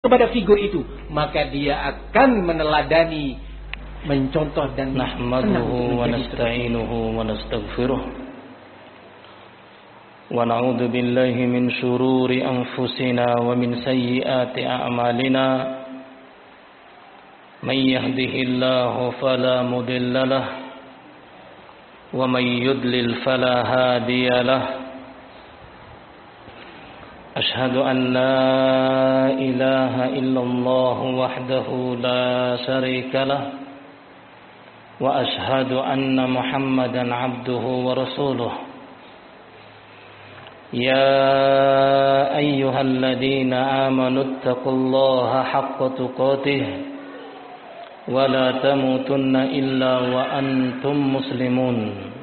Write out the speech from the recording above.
kepada figur itu, maka dia akan meneladani, mencontoh dan nahmaduhu wa nasta'inuhu wa nastaghfiruh wa na'udzu billahi min shururi anfusina wa min sayyiati a'malina man yahdihillahu fala mudilla lahu wa man yudlil fala hadiya lahu أشهد أن لا إله إلا الله وحده لا شريك له وأشهد أن محمدا عبده ورسوله يا أيها الذين آمنوا اتقوا الله حق تقاته ولا تموتن إلا وأنتم مسلمون